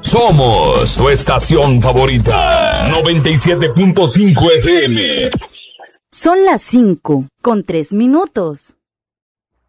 Somos tu estación favorita. 97.5 FM. Son las 5:03.